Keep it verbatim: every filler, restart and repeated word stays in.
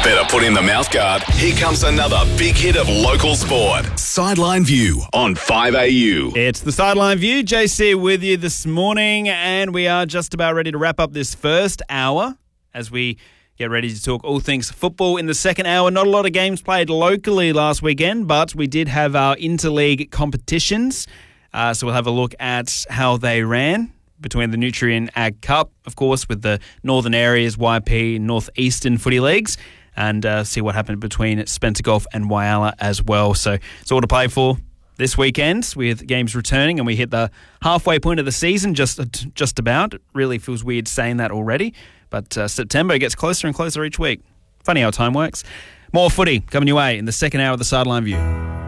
Better put in the mouthguard. Here comes another big hit of local sport. Sideline View on five A U. It's the Sideline View. J C with you this morning, and we are just about ready to wrap up this first hour as we get ready to talk all things football in the second hour. Not a lot of games played locally last weekend, but we did have our interleague competitions. Uh, so we'll have a look at how they ran between the Nutrien Ag Cup, of course, with the Northern Areas, Y P, Northeastern Footy Leagues, and uh, see what happened between Spencer Golf and Whyalla as well. So it's all to play for this weekend with games returning, and we hit the halfway point of the season just just about. It really feels weird saying that already, but uh, September gets closer and closer each week. Funny how time works. More footy coming your way in the second hour of the Sideline View.